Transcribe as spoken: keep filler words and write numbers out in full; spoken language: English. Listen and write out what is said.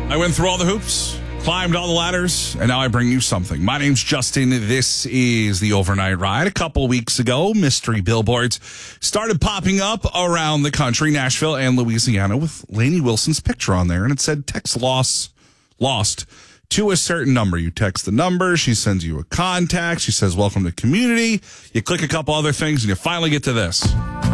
I went through all the hoops, climbed all the ladders, and now I bring you something. My name's Justin. This is the Overnight Ride. A couple weeks ago, mystery billboards started popping up around the country, Nashville and Louisiana, with Lainey Wilson's picture on there, and it said text loss, lost to a certain number. You text the number, she sends you a contact, she says welcome to community, you click a couple other things, and you finally get to this.